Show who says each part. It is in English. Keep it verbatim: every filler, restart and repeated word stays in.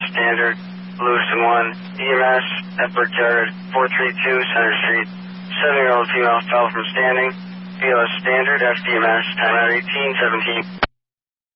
Speaker 1: Standard, Lewiston one, E M S, at Brickyard, four three two Center Street. Seven-year-old female fell from standing. B L S Standard, F D M S, time out eighteen seventeen.